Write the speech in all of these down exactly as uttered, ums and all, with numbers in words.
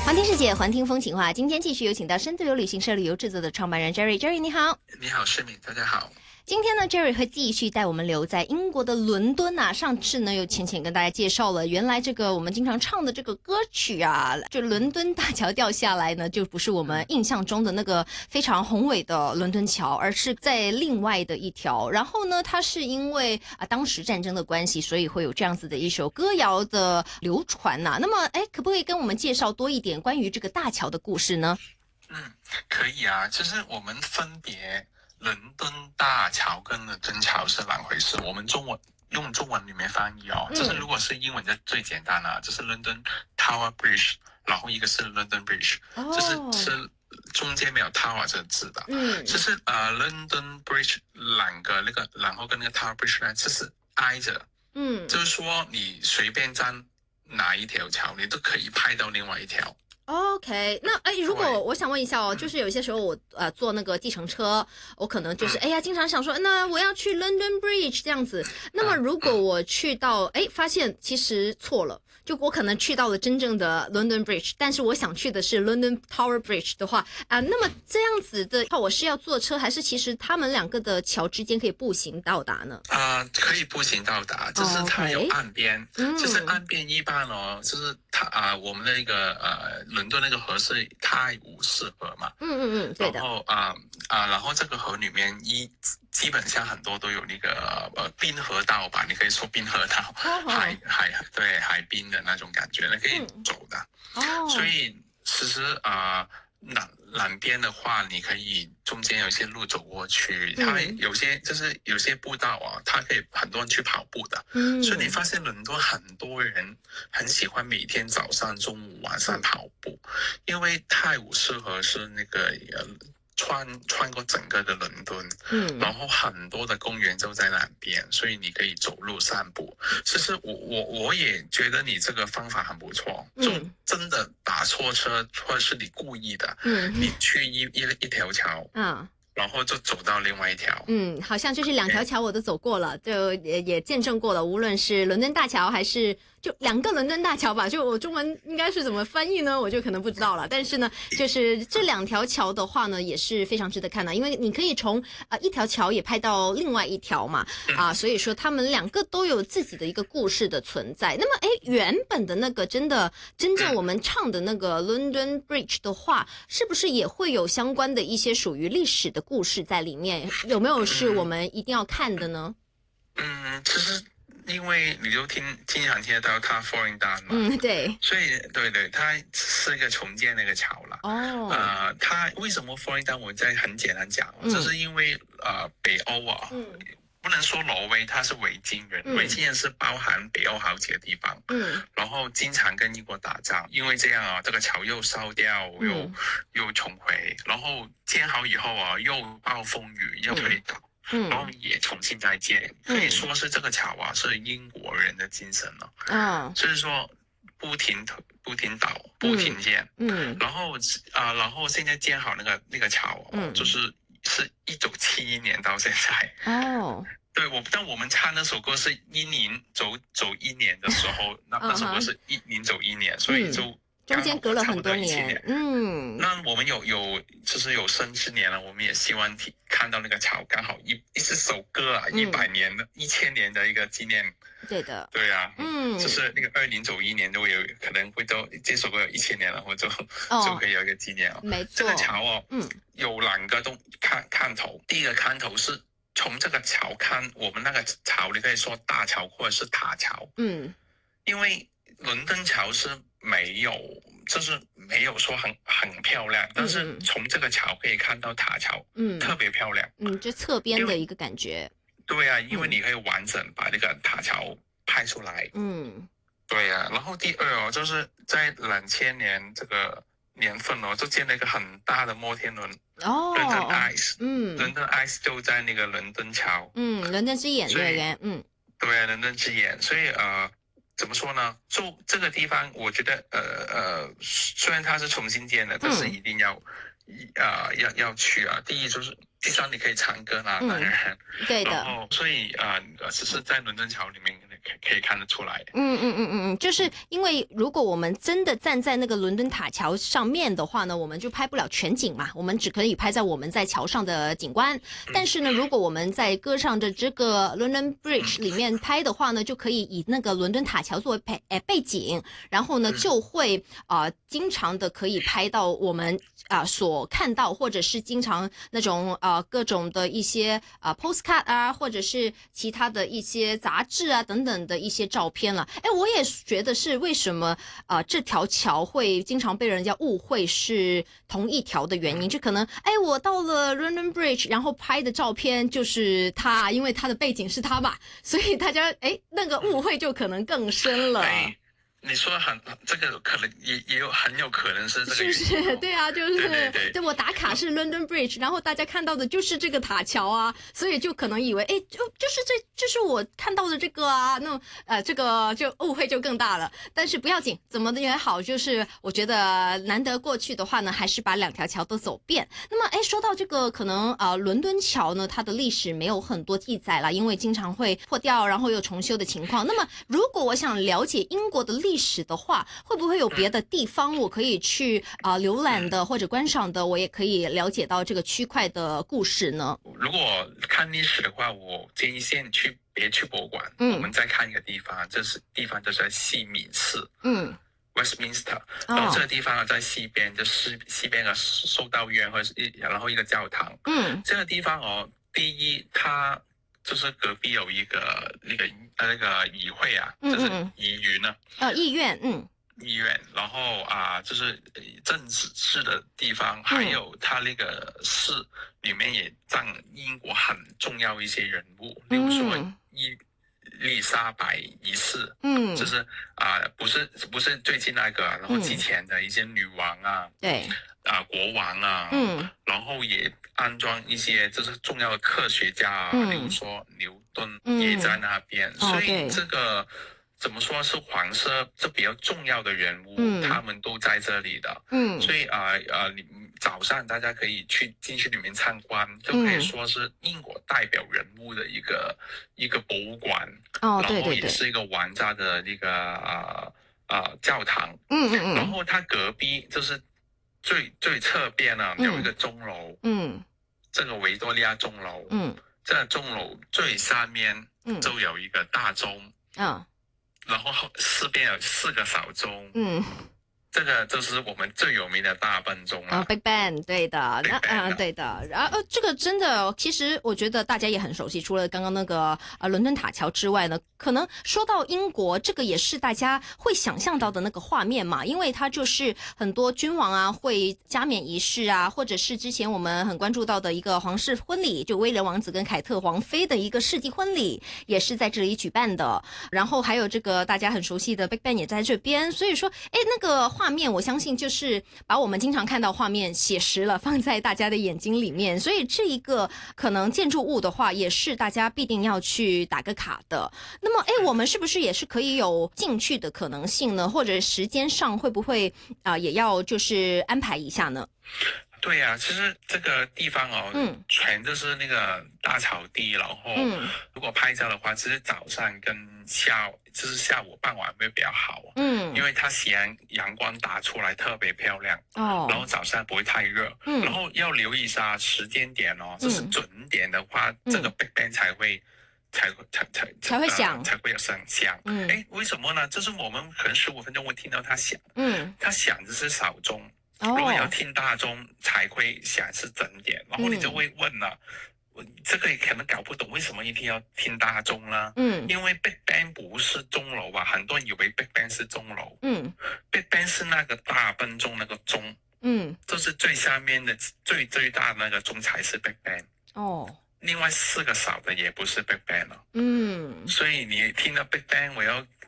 环听世界，环听风情话。今天继续有请到深度游旅行社旅游制作的创办人 Jerry。Jerry 你好。 你好，诗敏，大家好。 今天呢 ，Jerry 会继续带我们留在英国的伦敦啊。上次呢，又浅浅跟大家介绍了，原来这个我们经常唱的这个歌曲啊，就伦敦大桥掉下来呢，就不是我们印象中的那个非常宏伟的伦敦桥，而是在另外的一条。然后呢，它是因为啊当时战争的关系，所以会有这样子的一首歌谣的流传呐、啊。那么，哎，可不可以跟我们介绍多一点关于这个大桥的故事呢？ 嗯，可以啊。就是我们分别。伦敦大桥跟伦敦桥是两回事，我们中文用中文里面翻译哦，就是如果是英文就最简单了，就是 London Tower Bridge， 然后一个是 London Bridge，、哦、就是是中间没有 Tower 这个字的，嗯，就是呃 London Bridge 两个那个，然后跟那个 Tower Bridge 呢，就是挨着，嗯，就是说你随便站哪一条桥，你都可以拍到另外一条。 OK， 那哎，如果我想问一下哦，就是有些时候我呃坐那个计程车，我可能就是哎呀，经常想说，那我要去 London Bridge 这样子。那么如果我去到哎，发现其实错了，就我可能去到了真正的 London Bridge， 但是我想去的是 London Tower Bridge 的话啊、呃，那么这样子的话，我是要坐车，还是其实他们两个的桥之间可以步行到达呢？ 啊、呃，可以步行到达，就是它有岸边， okay, 就是岸边一般哦，就是它啊、呃，我们的一个呃。伦敦那个河是泰晤士河嘛， 嗯嗯嗯，对的。 然后啊啊、呃呃，然后这个河里面一基本上很多都有那个呃滨河道吧，你可以说滨河道，哦、海海对海滨的那种感觉，那可以走的。哦、所以其实啊。呃南南边的话，你可以中间有一些路走过去，它有些就是有些步道啊，它可以很多人去跑步的。嗯，所以你发现伦敦很多人很喜欢每天早上、中午、晚上跑步，因为泰晤士河是那个呃。穿穿过整个的伦敦，嗯，然后很多的公园就在那边，所以你可以走路散步。其实我我我也觉得你这个方法很不错，嗯、就真的打错车或者是你故意的，嗯，你去一一一条桥，嗯。然后就走到另外一条， 嗯，好像就是两条桥我都走过了，就也也见证过了，无论是伦敦大桥还是就两个伦敦大桥吧，就我中文应该是怎么翻译呢？我就可能不知道了。但是呢，就是这两条桥的话呢，也是非常值得看的，因为你可以从啊、呃、一条桥也拍到另外一条嘛，啊，所以说他们两个都有自己的一个故事的存在。那么，哎，原本的那个真的真正我们唱的那个 London Bridge 的话，是不是也会有相关的一些属于历史的故事在里面？有没有是我们一定要看的呢？ 嗯，其实因为你就听经常听得到它 falling down 嘛， 嗯，对， 所以对对，它是一个重建那个桥了。哦，呃，它为什么 falling down？ 我再很简单讲，嗯、就是因为呃北欧啊。嗯，不能说挪威，他是维京人，嗯、维京人是包含北欧好几个地方，嗯，然后经常跟英国打仗，因为这样啊，这个桥又烧掉，又、嗯、又重回，然后建好以后啊，又暴风雨，又推倒，嗯，然后也重新再建，可以说是这个桥啊，是英国人的精神了，啊，所以说不停不停倒，不停建，嗯，嗯然后啊、呃，然后现在建好那个那个桥，嗯，就是。是一九七一年到现在哦，对我，但我们唱那首歌是一年走走一年的时候，那那首歌是一年走一年，所以就中间隔了很多年。嗯， 那我们有有就是有生之年了，我们也希望看到那个桥刚好一一首歌啊，一百年的、一千年的一个纪念。 对的， 对啊，嗯，就是那个二零走一年都有可能会到这首歌有一千年了，或者就就可以有一个纪念哦。 没错， 这个桥哦，嗯，有两个东看看头，第一个看头是从这个桥看我们那个桥，你可以说大桥或者是塔桥，嗯，因为伦敦桥是没有，就是没有说很很漂亮，但是从这个桥可以看到塔桥，嗯，特别漂亮， 嗯，就侧边的一个感觉。 对啊，因为你可以完整把那个塔桥拍出来。嗯，对啊。然后第二哦，就是在两千年这个年份哦，就建了一个很大的摩天轮。哦。London Eye， 嗯 ，London Eye 就在那个伦敦桥。 嗯，伦敦之眼对对，嗯。 对啊，伦敦之眼，所以呃，怎么说呢？就这个地方，我觉得呃呃，虽然它是重新建的，但是一定要。嗯呃，要要去啊！第一就是第三你可以唱歌啦，当然， 嗯、对的。 然后所以啊，呃，只是在伦敦桥里面可可以看得出来。 嗯嗯嗯嗯嗯，就是因为如果我们真的站在那个伦敦塔桥上面的话呢，我们就拍不了全景嘛，我们只可以拍在我们在桥上的景观。但是呢，如果我们在歌唱的这个 London Bridge 里面拍的话呢，就可以以那个伦敦塔桥作为背诶背景，然后呢就会啊、呃、经常的可以拍到我们啊、呃、所看到，或者是经常那种呃各种的一些啊、呃、postcard 啊，或者是其他的一些杂志啊等等的一些照片了。哎，我也觉得是为什么啊、呃、这条桥会经常被人家误会是同一条的原因，就可能哎我到了 London Bridge， 然后拍的照片就是他，因为他的背景是他吧，所以大家哎那个误会就可能更深了。 哎你说很这个可能也也有很有可能是这个原因、哦， 是不是？对啊，就是对对对， 对我打卡是 London Bridge， 然后大家看到的就是这个塔桥啊，所以就可能以为哎，就就是这就是我看到的这个啊，那呃这个就误会就更大了。但是不要紧，怎么的也好，就是我觉得难得过去的话呢，还是把两条桥都走遍。那么哎，说到这个可能呃伦敦桥呢，它的历史没有很多记载啦，因为经常会破掉，然后又重修的情况。那么如果我想了解英国的历史的话，会不会有别的地方我可以去啊、呃、浏览的或者观赏的，我也可以了解到这个区块的故事呢？ 如果看历史的话，我建议先去别去博物馆，嗯、我们再看一个地方，这是地方就是在西敏寺，嗯 ，Westminster，、哦、然后这个地方在西边，就是西边的修道院或者是一然后一个教堂，嗯，这个地方哦，第一它就是隔壁有一个那个呃那个议会啊，嗯嗯就是议员呢， 呃，议院，嗯。 医院，然后啊，就是政治室的地方，还有他那个市里面也占英国很重要一些人物，例如说伊丽莎白一世，嗯，就是啊，不是不是最近那个，然后之前的一些女王啊，对、嗯，啊国王啊，嗯，然后也安装一些就是重要的科学家啊，嗯、例如说牛顿也在那边，嗯、所以这个。怎么说是黄色这比较重要的人物，嗯、他们都在这里的，嗯，所以啊啊、呃，你早上大家可以去进去里面参观，就可以说是英国代表人物的一个、嗯、一个博物馆，哦，然后也是一个完善的那个啊啊、呃呃、教堂，嗯嗯嗯，然后它隔壁就是最最侧边呢、啊、有一个钟楼，嗯，这个维多利亚钟楼，嗯，这个钟楼最上面就有一个大钟，嗯。哦然后四边有四个小钟，嗯，这个就是我们最有名的大笨钟了。 啊、哦、，Big Ben， 对的，那啊、呃、对的，然后、呃、这个真的，其实我觉得大家也很熟悉，除了刚刚那个呃伦敦塔桥之外呢，可能说到英国，这个也是大家会想象到的那个画面嘛，因为它就是很多君王啊会加冕仪式啊，或者是之前我们很关注到的一个皇室婚礼，就威廉王子跟凯特王妃的一个世纪婚礼，也是在这里举办的。然后还有这个大家很熟悉的 Big Ben 也在这边，所以说，哎，那个画面我相信就是把我们经常看到画面写实了，放在大家的眼睛里面。所以这一个可能建筑物的话，也是大家必定要去打个卡的。那么，哎，我们是不是也是可以有进去的可能性呢？或者时间上会不会啊、呃、也要就是安排一下呢？ 对呀、啊，其实这个地方哦，嗯，全都是那个大草地，然后，嗯，如果拍照的话，其实早上跟下午，就是下午傍晚会比较好，嗯，因为它夕阳阳光打出来特别漂亮，哦，然后早上不会太热，嗯，然后要留意一下时间点哦，就是准点的话，嗯、这个 Big Ben 才会。才会才才才会响、呃， 才会有声响。嗯，哎，为什么呢？就是我们可能十五分钟会听到它响，嗯，它响的是小钟。如果要听大钟才会响是整点，然后你就会问了，嗯、这个也可能搞不懂为什么一定要听大钟呢？嗯，因为 Big Ben 不是钟楼吧？很多人以为 Big Ben 是钟楼，嗯 ，Big Ben 是那个大笨钟那个钟，嗯，就是最下面的最最大的那个钟才是 Big Ben。哦。另外四个小的也不是 Big Ben 了，嗯，所以你听到 Big Ben， 我要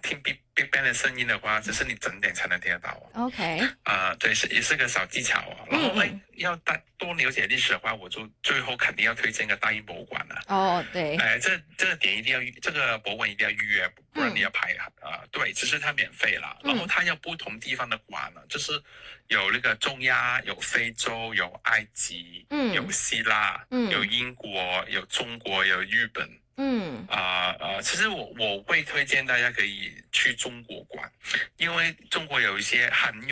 听 Big Big Bang 的声音的话，只是你整点才能听得到哦。 OK， 啊、呃，对，是也是个小技巧哦。然后，哎、嗯，要大多了解历史的话，我就最后肯定要推荐个大英博物馆了。 哦，对， 哎、呃，这这个点一定要预，这个博物馆一定要预约，不然你要排啊、嗯呃。对，只是它免费啦。然后它有不同地方的馆呢，就是有那个中亚，有非洲，有埃及，嗯，有希腊，嗯，有英国，有中国，有日本。嗯啊呃, 呃，其实我我会推荐大家可以去中国馆，因为中国有一些很